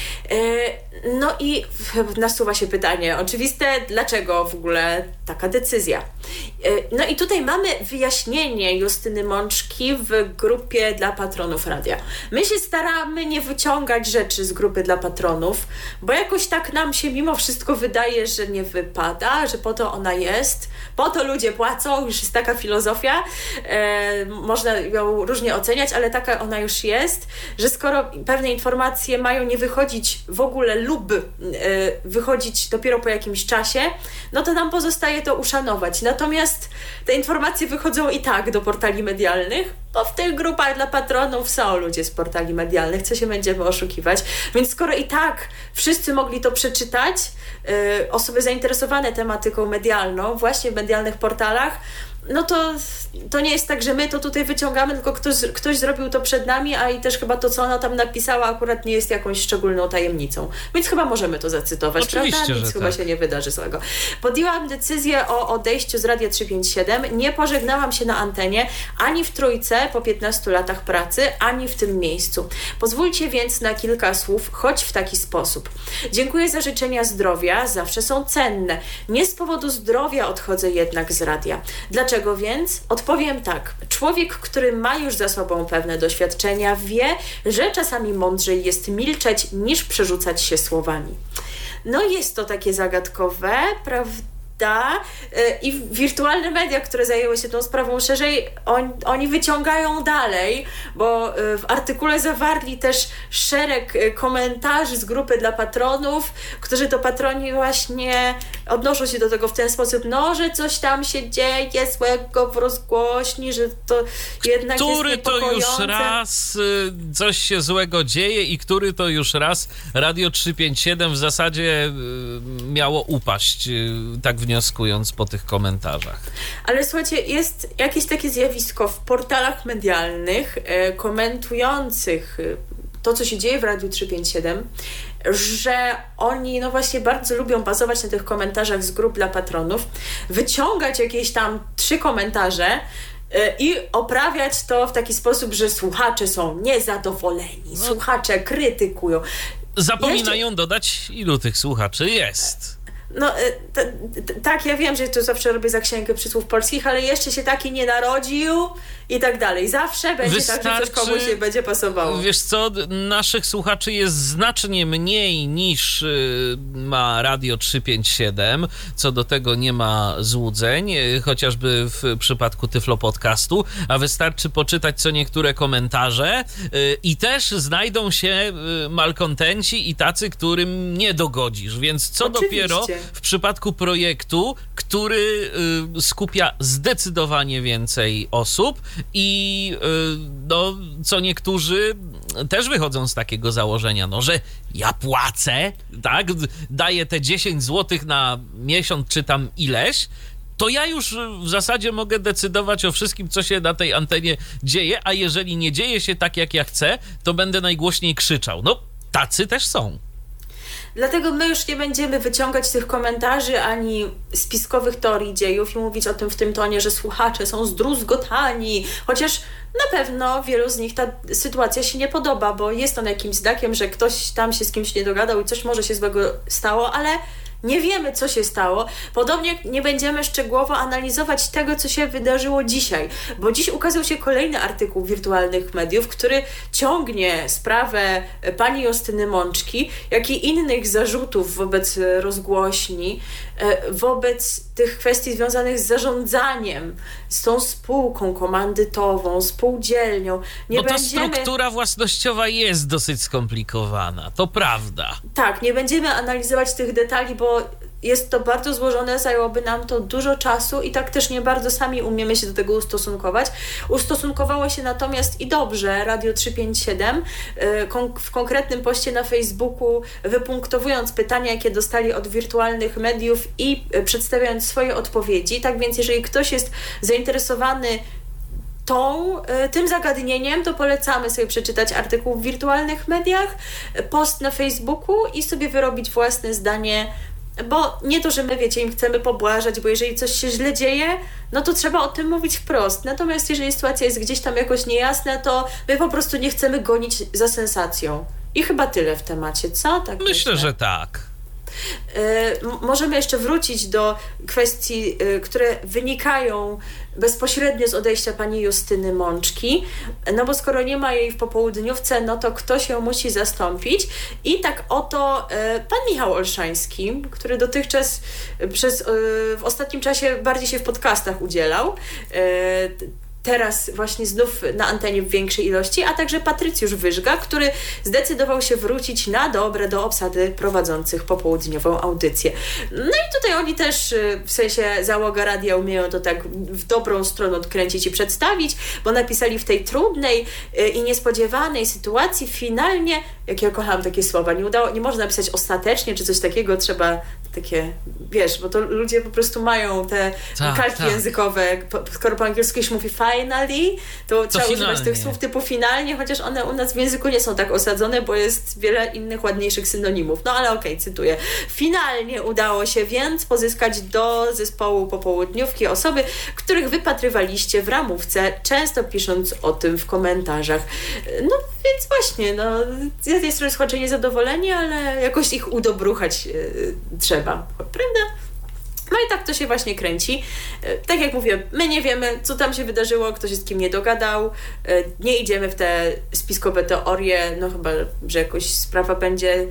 No i nasuwa się pytanie oczywiste, dlaczego w ogóle taka decyzja? No i tutaj mamy wyjaśnienie Justyny Mączki w grupie dla patronów radia. My się staramy nie wyciągać rzeczy z grupy dla patronów, bo jakoś tak nam się mimo wszystko wydaje, że nie wypada, że po to ona jest, po to ludzie płacą, już jest taka filozofia, e, można ją różnie oceniać, ale taka ona już jest, że skoro pewne informacje mają nie wychodzić w ogóle lub e, wychodzić dopiero po jakimś czasie, no to nam pozostaje to uszanować. Natomiast te informacje wychodzą i tak do portali medialnych, bo w tych grupach dla patronów są ludzie z portali medialnych, co się będziemy oszukiwać. Więc skoro i tak wszyscy mogli to przeczytać, yy, osoby zainteresowane tematyką medialną właśnie w medialnych portalach, no to, to nie jest tak, że my to tutaj wyciągamy, tylko ktoś, ktoś zrobił to przed nami, a i też chyba to, co ona tam napisała, akurat nie jest jakąś szczególną tajemnicą. Więc chyba możemy to zacytować, oczywiście, prawda? Nic że chyba tak. się nie wydarzy złego. Podjęłam decyzję o odejściu z Radia trzysta pięćdziesiąt siedem. Nie pożegnałam się na antenie ani w Trójce po piętnastu latach pracy, ani w tym miejscu. Pozwólcie więc na kilka słów, choć w taki sposób. Dziękuję za życzenia zdrowia, zawsze są cenne. Nie z powodu zdrowia odchodzę jednak z radia. Dlaczego Dlaczego więc? Odpowiem tak. Człowiek, który ma już za sobą pewne doświadczenia, wie, że czasami mądrzej jest milczeć, niż przerzucać się słowami. No jest to takie zagadkowe, prawda? I wirtualne media, które zajęły się tą sprawą szerzej, on, oni wyciągają dalej, bo w artykule zawarli też szereg komentarzy z grupy dla patronów, którzy to patroni właśnie odnoszą się do tego w ten sposób, no, że coś tam się dzieje złego w rozgłośni, że to jednak który jest to już niepokojące. raz y, coś się złego dzieje i który to już raz Radio trzysta pięćdziesiąt siedem w zasadzie y, miało upaść, y, tak wnioskując po tych komentarzach. Ale słuchajcie, jest jakieś takie zjawisko w portalach medialnych e, komentujących e, to, co się dzieje w Radiu trzysta pięćdziesiąt siedem, że oni no właśnie bardzo lubią bazować na tych komentarzach z grup dla patronów, wyciągać jakieś tam trzy komentarze e, i oprawiać to w taki sposób, że słuchacze są niezadowoleni, no. słuchacze krytykują. Zapominają Jeszcze... dodać, ilu tych słuchaczy jest. No t- t- tak, ja wiem, że to zawsze robię za księgę przysłów polskich, ale jeszcze się taki nie narodził i tak dalej. Zawsze będzie Wystarczy, tak, że coś komuś się będzie pasowało. Wiesz co, naszych słuchaczy jest znacznie mniej niż y, ma Radio trzysta pięćdziesiąt siedem, co do tego nie ma złudzeń, y, chociażby w przypadku Tyflo Podcastu, a wystarczy poczytać co niektóre komentarze y, i też znajdą się y, malkontenci i tacy, którym nie dogodzisz, więc co Oczywiście. dopiero w przypadku projektu, który y, skupia zdecydowanie więcej osób i y, no, co niektórzy też wychodzą z takiego założenia, no, że ja płacę, tak, daję te dziesięć złotych na miesiąc czy tam ileś, to ja już w zasadzie mogę decydować o wszystkim, co się na tej antenie dzieje, a jeżeli nie dzieje się tak, jak ja chcę, to będę najgłośniej krzyczał. No, tacy też są. Dlatego my już nie będziemy wyciągać tych komentarzy ani spiskowych teorii dziejów i mówić o tym w tym tonie, że słuchacze są zdruzgotani, chociaż na pewno wielu z nich ta sytuacja się nie podoba, bo jest on jakimś znakiem, że ktoś tam się z kimś nie dogadał i coś może się złego stało, ale nie wiemy, co się stało. Podobnie nie będziemy szczegółowo analizować tego, co się wydarzyło dzisiaj, bo dziś ukazał się kolejny artykuł Wirtualnych Mediów, który ciągnie sprawę pani Justyny Mączki, jak i innych zarzutów wobec rozgłośni, wobec tych kwestii związanych z zarządzaniem, z tą spółką komandytową, spółdzielnią. Nie no to będziemy... struktura własnościowa jest dosyć skomplikowana, to prawda. Tak, nie będziemy analizować tych detali, bo jest to bardzo złożone, zajęłoby nam to dużo czasu i tak też nie bardzo sami umiemy się do tego ustosunkować. Ustosunkowało się natomiast i dobrze Radio trzysta pięćdziesiąt siedem w konkretnym poście na Facebooku, wypunktowując pytania, jakie dostali od Wirtualnych Mediów i przedstawiając swoje odpowiedzi. Tak więc jeżeli ktoś jest zainteresowany tą, tym zagadnieniem, to polecamy sobie przeczytać artykuł w Wirtualnych Mediach, post na Facebooku i sobie wyrobić własne zdanie, bo nie to, że my, wiecie, im chcemy pobłażać, bo jeżeli coś się źle dzieje, no to trzeba o tym mówić wprost. Natomiast jeżeli sytuacja jest gdzieś tam jakoś niejasna, to my po prostu nie chcemy gonić za sensacją. I chyba tyle w temacie, co? Tak myślę, myślę, że tak. Y, możemy jeszcze wrócić do kwestii, y, które wynikają bezpośrednio z odejścia pani Justyny Mączki, no bo skoro nie ma jej w popołudniówce, no to ktoś ją musi zastąpić i tak oto y, pan Michał Olszański, który dotychczas przez, y, w ostatnim czasie bardziej się w podcastach udzielał, y, teraz właśnie znów na antenie w większej ilości, a także Patrycjusz Wyżga, który zdecydował się wrócić na dobre do obsady prowadzących popołudniową audycję. No i tutaj oni też, w sensie załoga radia, umieją to tak w dobrą stronę odkręcić i przedstawić, bo napisali w tej trudnej i niespodziewanej sytuacji finalnie, jak ja kocham takie słowa, nie udało, nie można napisać ostatecznie czy coś takiego, trzeba takie, wiesz, bo to ludzie po prostu mają te tak, kalki tak. językowe, po, skoro po angielsku się mówi finally, to, to trzeba finalnie. używać tych słów typu finalnie, chociaż one u nas w języku nie są tak osadzone, bo jest wiele innych ładniejszych synonimów. No ale okej, okay, cytuję. Finalnie udało się więc pozyskać do zespołu popołudniówki osoby, których wypatrywaliście w ramówce, często pisząc o tym w komentarzach. No więc właśnie, no z jednej strony słuchacze niezadowoleni, ale jakoś ich udobruchać yy, trzeba. Prawda? No i tak to się właśnie kręci. Tak jak mówię, my nie wiemy, co tam się wydarzyło, kto się z kim nie dogadał, nie idziemy w te spiskowe teorie, no chyba, że jakoś sprawa będzie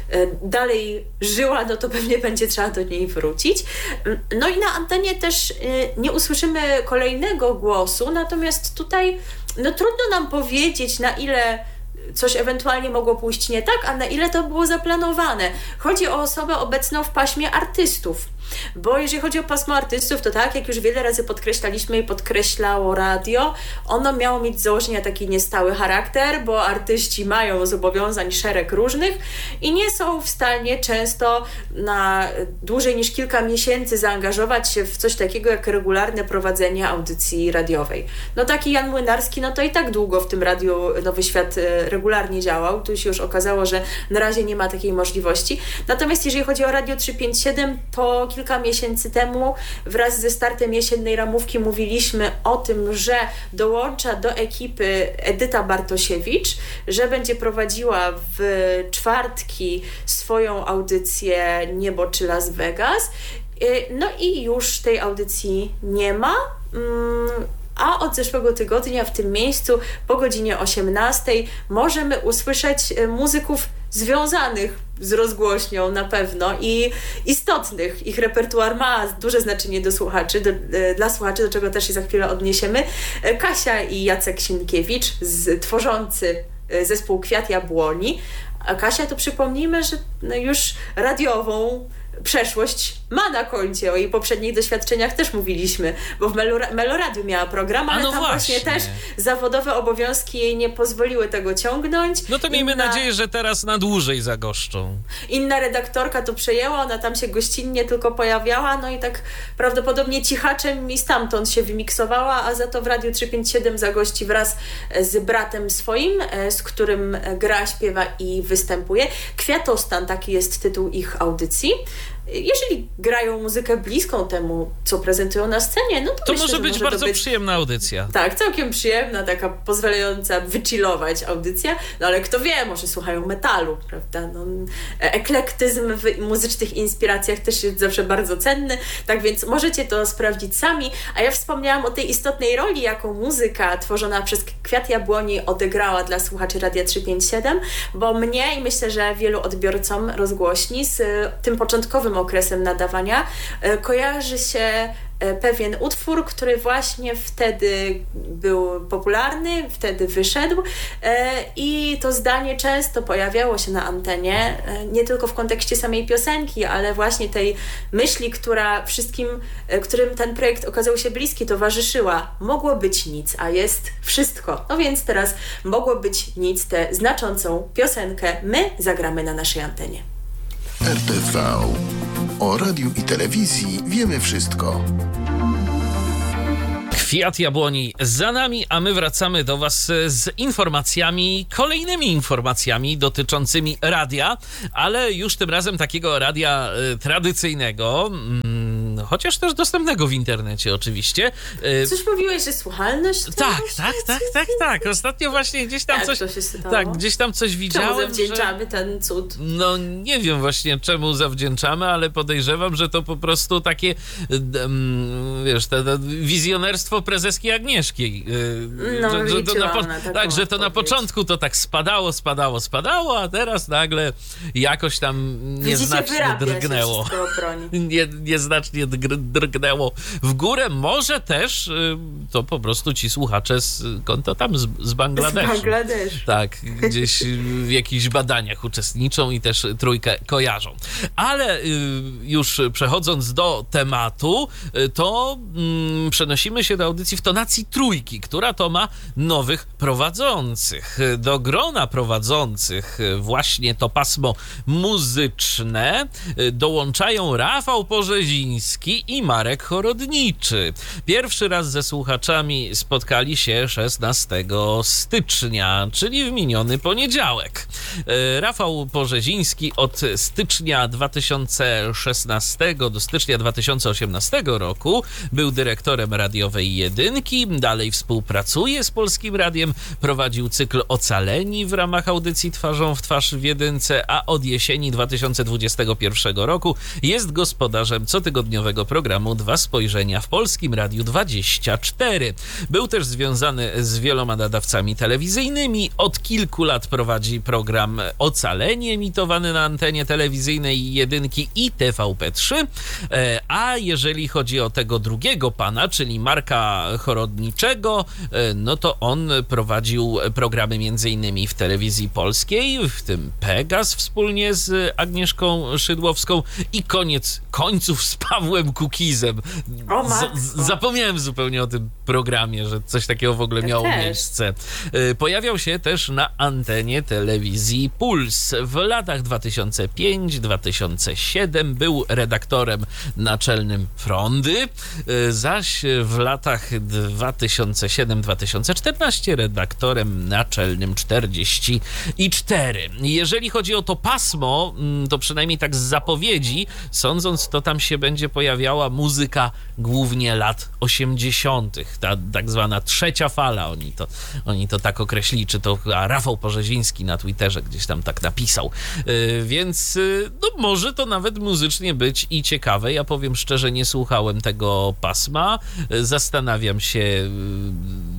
dalej żyła, no to pewnie będzie trzeba do niej wrócić. No i na antenie też nie usłyszymy kolejnego głosu, natomiast tutaj no trudno nam powiedzieć, na ile coś ewentualnie mogło pójść nie tak, a na ile to było zaplanowane. Chodzi o osobę obecną w paśmie artystów. Bo jeżeli chodzi o pasmo artystów, to tak, jak już wiele razy podkreślaliśmy i podkreślało radio, ono miało mieć z założenia taki niestały charakter, bo artyści mają zobowiązań szereg różnych i nie są w stanie często na dłużej niż kilka miesięcy zaangażować się w coś takiego jak regularne prowadzenie audycji radiowej. No taki Jan Młynarski, no to i tak długo w tym Radiu Nowy Świat regularnie działał. Tu się już okazało, że na razie nie ma takiej możliwości. Natomiast jeżeli chodzi o Radio trzysta pięćdziesiąt siedem, to kilka miesięcy temu wraz ze startem jesiennej ramówki mówiliśmy o tym, że dołącza do ekipy Edyta Bartosiewicz, że będzie prowadziła w czwartki swoją audycję Niebo czy Las Vegas. No i już tej audycji nie ma. A od zeszłego tygodnia w tym miejscu po godzinie osiemnastej możemy usłyszeć muzyków związanych z rozgłośnią na pewno i istotnych. Ich repertuar ma duże znaczenie do słuchaczy, do, dla słuchaczy, do czego też się za chwilę odniesiemy. Kasia i Jacek Sienkiewicz, z, tworzący zespół Kwiat Jabłoni. A Kasia, to przypomnijmy, że no już radiową przeszłość ma na koncie. O jej poprzednich doświadczeniach też mówiliśmy, bo w Melo- Meloradiu miała program, ale no tam właśnie. właśnie też zawodowe obowiązki jej nie pozwoliły tego ciągnąć. No to miejmy Inna... nadzieję, że teraz na dłużej zagoszczą. Inna redaktorka to przejęła, ona tam się gościnnie tylko pojawiała, no i tak prawdopodobnie cichaczem i stamtąd się wymiksowała, a za to w Radiu trzysta pięćdziesiąt siedem zagości wraz z bratem swoim, z którym gra, śpiewa i występuje. Kwiatostan, taki jest tytuł ich audycji. Jeżeli grają muzykę bliską temu, co prezentują na scenie, no to, to myślę, może że być może bardzo to być... przyjemna audycja. Tak, całkiem przyjemna, taka pozwalająca wychillować audycja, no ale kto wie, może słuchają metalu, prawda? No, eklektyzm w muzycznych inspiracjach też jest zawsze bardzo cenny, tak więc możecie to sprawdzić sami, a ja wspomniałam o tej istotnej roli, jaką muzyka tworzona przez Kwiat Jabłoni odegrała dla słuchaczy Radia trzysta pięćdziesiąt siedem, bo mnie i myślę, że wielu odbiorcom rozgłośni z tym początkowym okresem nadawania kojarzy się pewien utwór, który właśnie wtedy był popularny, wtedy wyszedł i to zdanie często pojawiało się na antenie, nie tylko w kontekście samej piosenki, ale właśnie tej myśli, która wszystkim, którym ten projekt okazał się bliski, towarzyszyła. Mogło być nic, a jest wszystko. No więc teraz mogło być nic, tę znaczącą piosenkę my zagramy na naszej antenie. R T V. O radiu i telewizji wiemy wszystko. Kwiat Jabłoni za nami, a my wracamy do was z informacjami, kolejnymi informacjami dotyczącymi radia, ale już tym razem takiego radia y, tradycyjnego, y, chociaż też dostępnego w internecie oczywiście. Y, coś mówiłeś, że słuchalność? Tak, tak, tak, tak, tak. Ostatnio właśnie gdzieś tam Jak coś... to się stało? Tak, gdzieś tam coś widziałem. Czemu zawdzięczamy że... ten cud? No nie wiem właśnie czemu zawdzięczamy, ale podejrzewam, że to po prostu takie, um, wiesz, to, to wizjonerstwo prezeski Agnieszki. No, że, że to na po... na tak, że to na początku to tak spadało, spadało, spadało, a teraz nagle jakoś tam nieznacznie drgnęło. Nie, nieznacznie drgnęło w górę. Może też to po prostu ci słuchacze skąd to tam z, z Bangladeszu. Z Bangladeszu. Tak, gdzieś w jakichś badaniach uczestniczą i też trójkę kojarzą. Ale już przechodząc do tematu, to mm, przenosimy się do audycji w tonacji trójki, która to ma nowych prowadzących. Do grona prowadzących właśnie to pasmo muzyczne dołączają Rafał Porzeziński i Marek Chorodniczy. Pierwszy raz ze słuchaczami spotkali się szesnastego stycznia, czyli w miniony poniedziałek. Rafał Porzeziński od stycznia dwa tysiące szesnastego do stycznia dwa tysiące osiemnastego roku był dyrektorem radiowej Jedynki, dalej współpracuje z Polskim Radiem, prowadził cykl Ocaleni w ramach audycji Twarzą w twarz w Jedynce, a od jesieni dwa tysiące dwudziestego pierwszego roku jest gospodarzem cotygodniowego programu Dwa Spojrzenia w Polskim Radiu dwadzieścia cztery. Był też związany z wieloma nadawcami telewizyjnymi. Od kilku lat prowadzi program Ocaleni emitowany na antenie telewizyjnej Jedynki i T V P trzy. A jeżeli chodzi o tego drugiego pana, czyli Marka Chorodniczego, no to on prowadził programy między innymi w telewizji polskiej, w tym Pegas wspólnie z Agnieszką Szydłowską i koniec końców z Pawłem Kukizem. O, z, z, zapomniałem zupełnie o tym programie, że coś takiego w ogóle ja miało też. miejsce. Pojawiał się też na antenie telewizji Puls. W latach dwa tysiące piąty do dwa tysiące siódmego był redaktorem naczelnym Frondy, zaś w latach dwa tysiące siódmy do dwa tysiące czternastego redaktorem naczelnym czterdzieści cztery. Jeżeli chodzi o to pasmo, to przynajmniej tak z zapowiedzi, sądząc, to tam się będzie pojawiała muzyka głównie lat osiemdziesiątych. Ta tak zwana trzecia fala, oni to, oni to tak określili, czy to a Rafał Porzeziński na Twitterze gdzieś tam tak napisał. Yy, więc yy, no może to nawet muzycznie być i ciekawe. Ja powiem szczerze, nie słuchałem tego pasma. Yy, zastanawiam się, yy,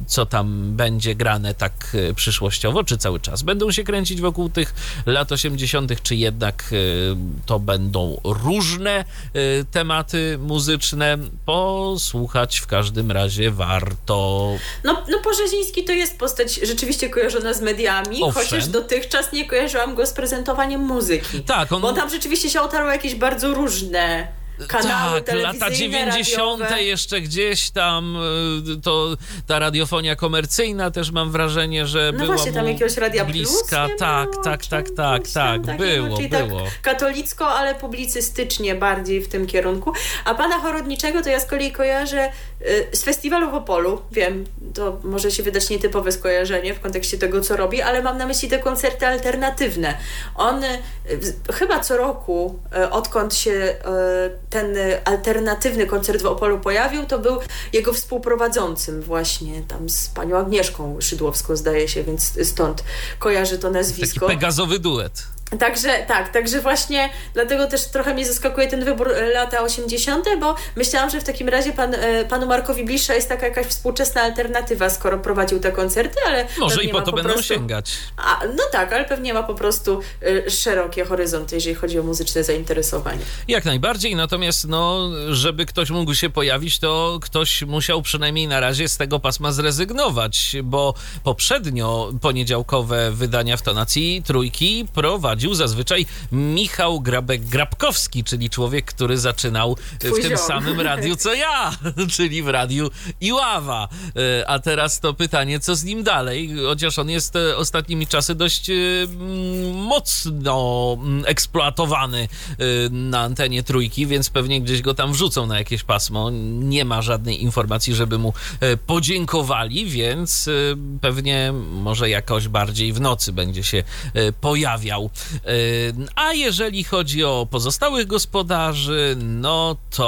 co tam będzie grane tak przyszłościowo, czy cały czas będą się kręcić wokół tych lat osiemdziesiątych, czy jednak to będą różne tematy muzyczne. Posłuchać w każdym razie warto. No, no Porzeziński to jest postać rzeczywiście kojarzona z mediami, Owszem. chociaż dotychczas nie kojarzyłam go z prezentowaniem muzyki. Tak, on... Bo tam rzeczywiście się otarło jakieś bardzo różne kanały tak, lata dziewięćdziesiąte radiowe. jeszcze gdzieś tam, to ta radiofonia komercyjna też mam wrażenie, że no była właśnie, tam mu jakiegoś Radia bliska. Plus tak, było, tak, czy tak, tak, tak, takiego, było, czyli było. Tak katolicko, ale publicystycznie bardziej w tym kierunku. A pana Chorodniczego to ja z kolei kojarzę y, z festiwalu w Opolu. Wiem, to może się wydać nietypowe skojarzenie w kontekście tego, co robi, ale mam na myśli te koncerty alternatywne. On y, chyba co roku, y, odkąd się y, ten alternatywny koncert w Opolu pojawił, to był jego współprowadzącym właśnie tam z panią Agnieszką Szydłowską, zdaje się, więc stąd kojarzy to nazwisko. Taki pegazowy duet. Także tak, także właśnie dlatego też trochę mnie zaskakuje ten wybór lata osiemdziesiąte, bo myślałam, że w takim razie pan, panu Markowi bliższa jest taka jakaś współczesna alternatywa, skoro prowadził te koncerty, ale może i po to po będą prostu... sięgać. A, no tak, ale pewnie ma po prostu y, szerokie horyzonty, jeżeli chodzi o muzyczne zainteresowanie. Jak najbardziej, natomiast no, żeby ktoś mógł się pojawić, to ktoś musiał przynajmniej na razie z tego pasma zrezygnować, bo poprzednio poniedziałkowe wydania w tonacji trójki prowadził zazwyczaj Michał Grabek-Grabkowski, czyli człowiek, który zaczynał Twój w tym ziom. samym radiu co ja, czyli w radiu Iława. A teraz to pytanie, co z nim dalej? Chociaż on jest ostatnimi czasy dość mocno eksploatowany na antenie trójki, więc pewnie gdzieś go tam wrzucą na jakieś pasmo. Nie ma żadnej informacji, żeby mu podziękowali, więc pewnie może jakoś bardziej w nocy będzie się pojawiał. A jeżeli chodzi o pozostałych gospodarzy, no to